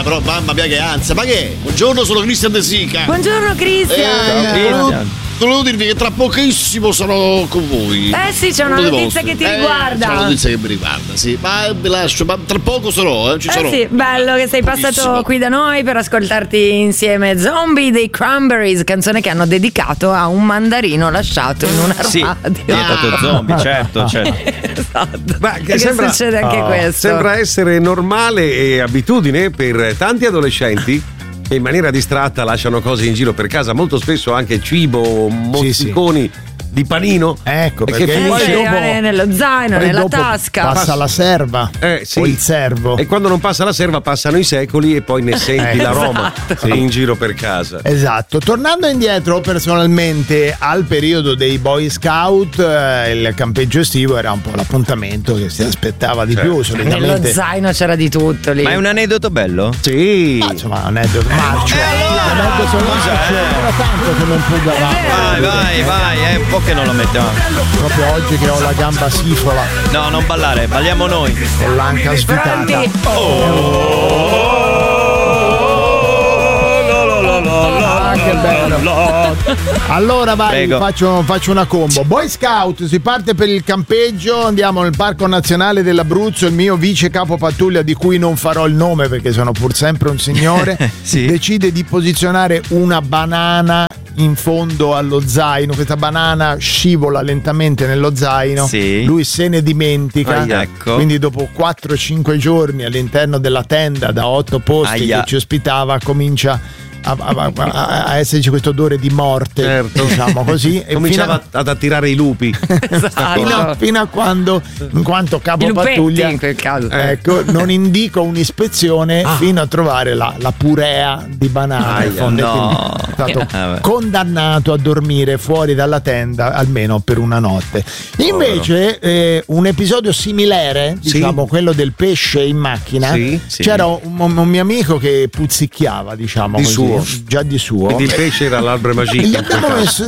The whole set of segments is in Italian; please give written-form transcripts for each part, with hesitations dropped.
però mamma mia che ansia. Ma che è? Buongiorno, sono Cristian De Sica. Buongiorno Cristian. Volevo dirvi che tra pochissimo sarò con voi. Sì, c'è una notizia che ti riguarda. C'è una notizia che mi riguarda, sì. Ma vi lascio, ma tra poco sarò, ci sarò. Sì, bello che sei passato qui da noi per ascoltarti insieme Zombie dei Cranberries, canzone che hanno dedicato a un mandarino lasciato in una radio. Sì, è diventato zombie, certo. Esatto. Ma che sembra, succede anche questo. Sembra essere normale e abitudine per tanti adolescenti che in maniera distratta lasciano cose in giro per casa, molto spesso anche cibo, mozziconi di panino. Ecco, perché poi dopo nello zaino, nella tasca. Passa la serva sì. o il servo. E quando non passa la serva passano i secoli e poi ne senti l'aroma in giro per casa. Esatto. Tornando indietro personalmente al periodo dei Boy Scout, il campeggio estivo era un po' l'appuntamento che si aspettava di più. Solitamente nello zaino c'era di tutto lì. Ma è un aneddoto bello? Sì. Ma insomma, un aneddoto marcio. L'aneddoto marcio era tanto che non pugavamo. Vai, è un po' che non lo mettiamo. Proprio oggi che ho la gamba sifola. No, non ballare, balliamo noi. Con l'anca svitata. Che bello. Allora vai, faccio una combo. Boy Scout, si parte per il campeggio, andiamo nel Parco Nazionale dell'Abruzzo. Il mio vice capo pattuglia, di cui non farò il nome perché sono pur sempre un signore, decide di posizionare una banana in fondo allo zaino. Questa banana scivola lentamente nello zaino, lui se ne dimentica, quindi dopo 4-5 giorni all'interno della tenda da 8 posti che ci ospitava comincia a esserci questo odore di morte, diciamo così, e cominciava ad attirare i lupi. fino a quando, in quanto capo pattuglia, in quel caso, non indico un'ispezione fino a trovare la purea di banana. È stato condannato a dormire fuori dalla tenda almeno per una notte. Invece un episodio similare, diciamo quello del pesce in macchina, c'era un mio amico che puzzicchiava, diciamo di così, suo. Già di suo. Quindi il pesce era l'albero magico. Gli abbiamo messo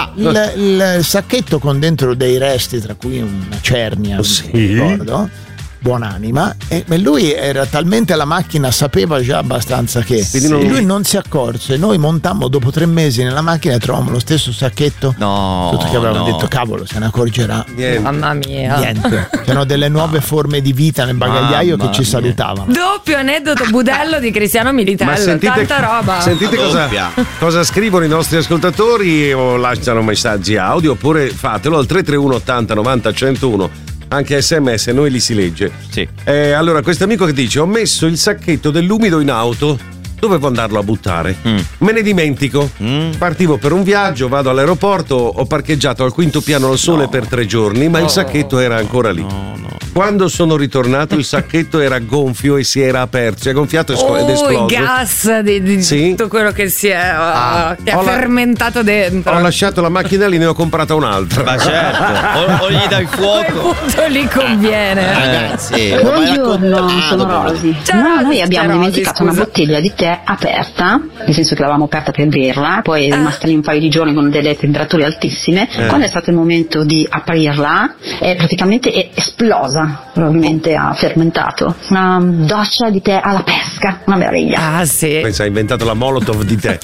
il sacchetto con dentro dei resti, tra cui una cernia, non ricordo, buonanima, e lui era talmente alla macchina, sapeva già abbastanza che lui non si accorse. Noi montammo dopo 3 mesi nella macchina e trovavamo lo stesso sacchetto, tutto che avevamo detto cavolo, se ne accorgerà. Mamma mia, niente. C'erano delle nuove forme di vita nel bagagliaio che ci salutavano. Doppio aneddoto budello di Cristiano Militello. Tanta roba. Sentite cosa scrivono i nostri ascoltatori, o lasciano messaggi audio, oppure fatelo al 331 80 90 101. Anche SMS, noi li si legge. Allora, questo amico che dice: ho messo il sacchetto dell'umido in auto, dovevo andarlo a buttare, me ne dimentico, partivo per un viaggio, vado all'aeroporto, ho parcheggiato al 5° piano al sole per 3 giorni, ma il sacchetto era ancora lì. Quando sono ritornato il sacchetto era gonfio e si era aperto, si è gonfiato ed esploso. Il gas di tutto quello che si è fermentato dentro. Ho lasciato la macchina lì, ne ho comprata un'altra. Ma certo, o gli dai fuoco. Punto lì conviene. Ragazzi, buongiorno, sono Rosy. Noi abbiamo dimenticato una bottiglia di tè aperta, nel senso che l'avevamo aperta per berla, poi è rimasta lì un paio di giorni con delle temperature altissime. Quando è stato il momento di aprirla, è praticamente esplosa, probabilmente ha fermentato. Una doccia di tè alla pesca, una meraviglia. Pensa, ha inventato la Molotov di tè.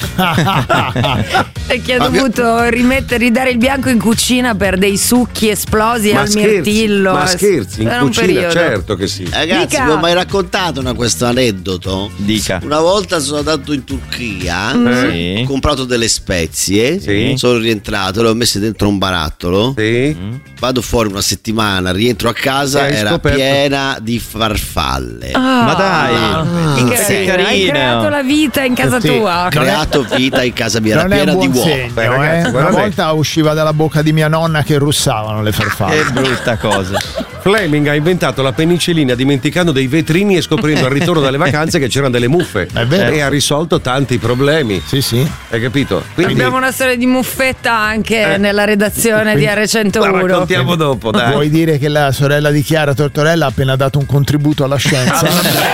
E che ha dovuto ridare il bianco in cucina per dei succhi esplosi al mirtillo. Ma scherzi, in cucina, certo che sì. Ragazzi, vi ho mai raccontato questo aneddoto? Dica. Una volta sono andato in Turchia, ho comprato delle spezie, sono rientrato, le ho messe dentro un barattolo, vado fuori una settimana, rientro a casa, era piena di farfalle. Ma dai, che carino. Hai creato la vita in casa tua. Ho creato vita in casa mia, era piena di uova. Ragazzi, una volta usciva dalla bocca di mia nonna che russavano le farfalle. Che brutta cosa. Fleming ha inventato la penicillina dimenticando dei vetrini e scoprendo al ritorno dalle vacanze che c'erano delle muffe. È vero. E ha risolto tanti problemi. Sì. Hai capito? Quindi abbiamo una storia di muffetta anche nella redazione di R101. La raccontiamo dopo, dai. Vuoi dire che la sorella di Chiara Tortorella ha appena dato un contributo alla scienza?